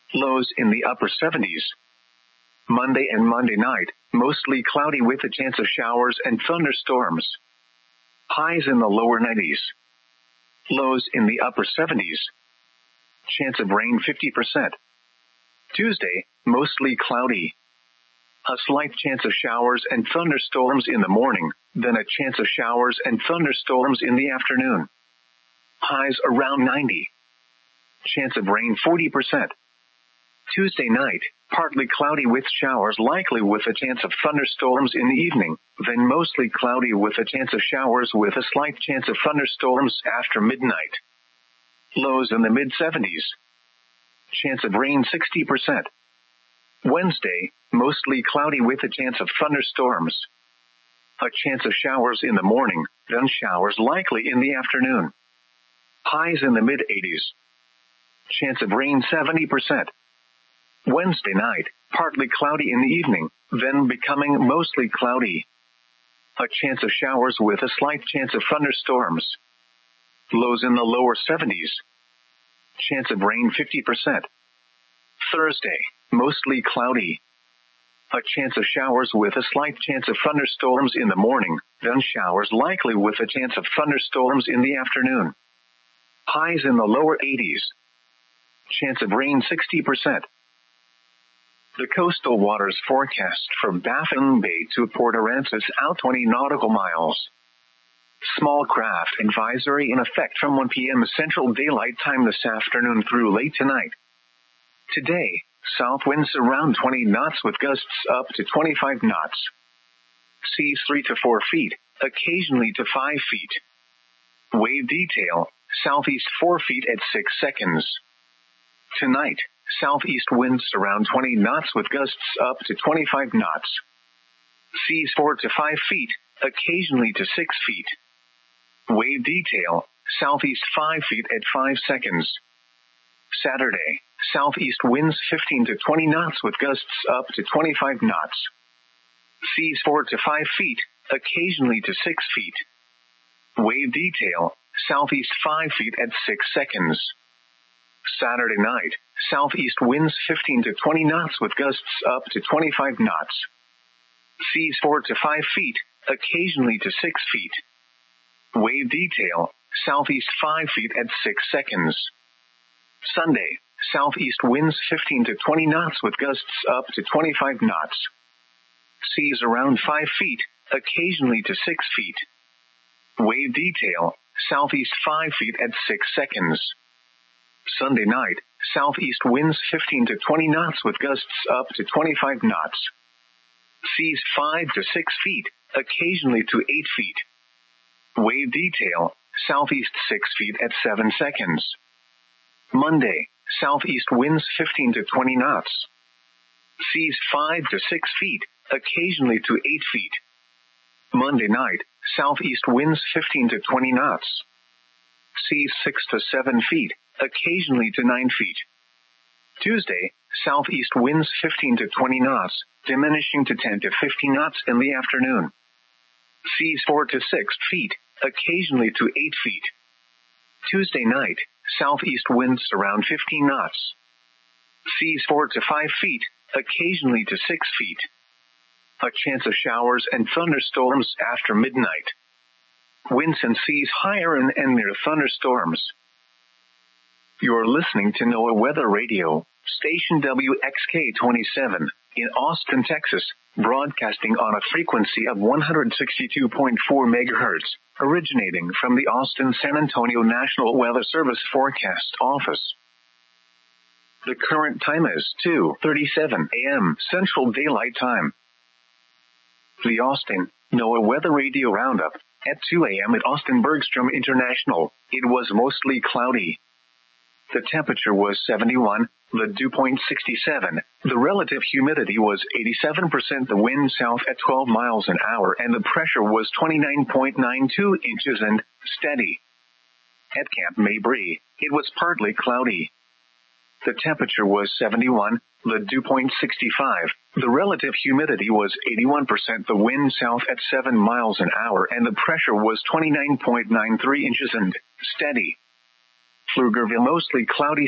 Lows in the upper 70s. Monday and Monday night, mostly cloudy with a chance of showers and thunderstorms. Highs in the lower 90s. Lows in the upper 70s. Chance of rain 50%. Tuesday, mostly cloudy. A slight chance of showers and thunderstorms in the morning, then a chance of showers and thunderstorms in the afternoon. Highs around 90. Chance of rain 40%. Tuesday night, partly cloudy with showers likely with a chance of thunderstorms in the evening, then mostly cloudy with a chance of showers with a slight chance of thunderstorms after midnight. Lows in the mid-70s. Chance of rain 60%. Wednesday, mostly cloudy with a chance of thunderstorms. A chance of showers in the morning, then showers likely in the afternoon. Highs in the mid-80s. Chance of rain 70%. Wednesday night, partly cloudy in the evening, then becoming mostly cloudy. A chance of showers with a slight chance of thunderstorms. Lows in the lower 70s. Chance of rain 50%. Thursday, mostly cloudy. A chance of showers with a slight chance of thunderstorms in the morning, then showers likely with a chance of thunderstorms in the afternoon. Highs in the lower 80s. Chance of rain 60%. The coastal waters forecast from Baffin Bay to Port Aransas out 20 nautical miles. Small craft advisory in effect from 1 p.m. Central Daylight Time this afternoon through late tonight. Today, south winds around 20 knots with gusts up to 25 knots. Seas 3 to 4 feet, occasionally to 5 feet. Wave detail, southeast 4 feet at 6 seconds. Tonight, southeast winds around 20 knots with gusts up to 25 knots. Seas 4 to 5 feet, occasionally to 6 feet. Wave detail, southeast 5 feet at 5 seconds. Saturday, southeast winds 15 to 20 knots with gusts up to 25 knots. Seas 4 to 5 feet, occasionally to 6 feet. Wave detail, southeast 5 feet at 6 seconds. Saturday night, southeast winds 15 to 20 knots with gusts up to 25 knots. Seas 4 to 5 feet, occasionally to 6 feet. Wave detail, southeast 5 feet at 6 seconds. Sunday, southeast winds 15 to 20 knots with gusts up to 25 knots. Seas around 5 feet, occasionally to 6 feet. Wave detail, southeast 5 feet at 6 seconds. Sunday night, southeast winds 15 to 20 knots with gusts up to 25 knots. Seas 5 to 6 feet, occasionally to 8 feet. Wave detail, southeast 6 feet at 7 seconds. Monday, southeast winds 15 to 20 knots. Seas 5 to 6 feet, occasionally to 8 feet. Monday night, southeast winds 15 to 20 knots. Seas 6 to 7 feet, occasionally to 9 feet. Tuesday, southeast winds 15 to 20 knots, diminishing to 10 to 15 knots in the afternoon. Seas 4 to 6 feet, occasionally to 8 feet. Tuesday night, southeast winds around 15 knots. Seas 4 to 5 feet, occasionally to 6 feet. A chance of showers and thunderstorms after midnight. Winds and seas higher and near thunderstorms. You're listening to NOAA Weather Radio, station WXK-27, in Austin, Texas, broadcasting on a frequency of 162.4 megahertz, originating from the Austin-San Antonio National Weather Service Forecast Office. The current time is 2:37 a.m. Central Daylight Time. The Austin NOAA Weather Radio Roundup. At 2 a.m. at Austin Bergstrom International, it was mostly cloudy. The temperature was 71, the dew point 67, the relative humidity was 87%, the wind south at 12 miles an hour, and the pressure was 29.92 inches and steady. At Camp Mabry, it was partly cloudy. The temperature was 71, the dew point 65, the relative humidity was 81%, the wind south at 7 miles an hour, and the pressure was 29.93 inches and steady. Pflugerville mostly cloudy